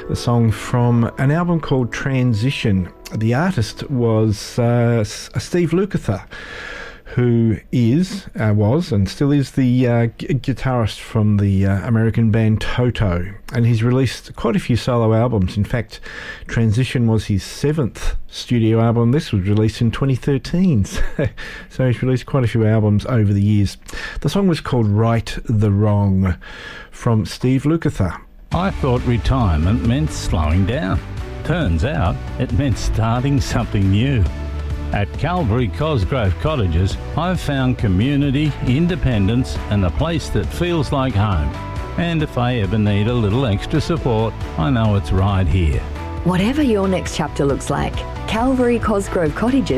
The song from an album called Transition. The artist was Steve Lukather, who was and still is the guitarist from the American band Toto, and he's released quite a few solo albums. In fact, Transition was his 7th studio album. This was released in 2013, so he's released quite a few albums over the years. The song was called Right the Wrong, from Steve Lukather. I thought retirement meant slowing down. Turns out it meant starting something new. At Calvary Cosgrove Cottages, I've found community, independence, and a place that feels like home. And if I ever need a little extra support, I know it's right here. Whatever your next chapter looks like, Calvary Cosgrove Cottages